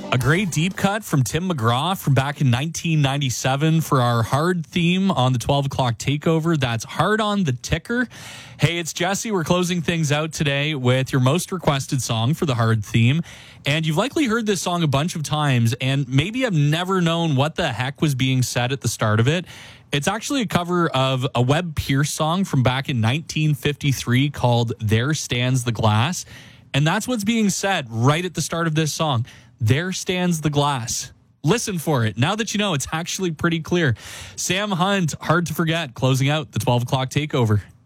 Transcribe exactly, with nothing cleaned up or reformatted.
A great deep cut from Tim McGraw from back in nineteen ninety-seven for our hard theme on the twelve o'clock takeover. That's Hard on the Ticker. Hey, it's Jesse. We're closing things out today with your most requested song for the hard theme. And you've likely heard this song a bunch of times and maybe have never known what the heck was being said at the start of it. It's actually a cover of a Webb Pierce song from back in nineteen fifty-three called There Stands the Glass. And that's what's being said right at the start of this song. There stands the glass. Listen for it. Now that you know, it's actually pretty clear. Sam Hunt, Hard to Forget, closing out the twelve o'clock takeover.